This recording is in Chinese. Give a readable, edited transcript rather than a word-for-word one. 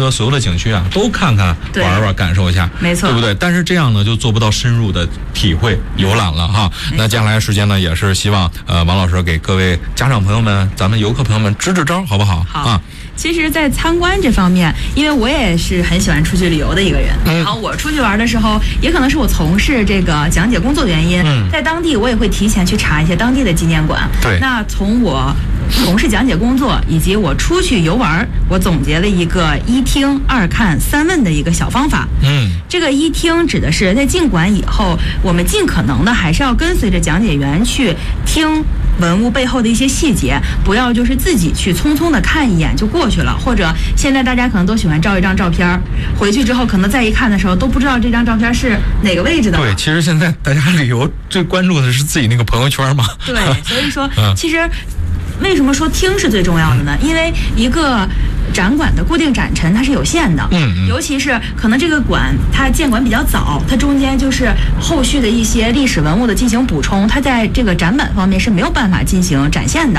得所有的景区啊都看看玩玩感受一下， 没错， 对不对？但是这样呢就做不到深入的体会游览了哈。那接下来时间呢也是希望王老师给各位家长朋友们、咱们游客朋友们支支招，好不好？ 好啊。其实，在参观这方面，因为我也是很喜欢出去旅游的一个人，然后我出去玩的时候，也可能是我从事这个讲解工作的原因，在当地我也会提前去查一些当地的纪念馆。 对， 那从我从事讲解工作以及我出去游玩，我总结了一个1听2看3问的一个小方法。这个1听指的是在进馆以后，我们尽可能的还是要跟随着讲解员去听文物背后的一些细节，不要就是自己去匆匆的看一眼就过去了，或者现在大家可能都喜欢照一张照片，回去之后可能再一看的时候都不知道这张照片是哪个位置的。 对，其实现在大家旅游最关注的是自己那个朋友圈嘛。 对，所以说其实为什么说听是最重要的呢？因为一个展馆的固定展陈它是有限的，尤其是可能这个馆它建馆比较早，它中间就是后续的一些历史文物的进行补充，它在这个展板方面是没有办法进行展现的。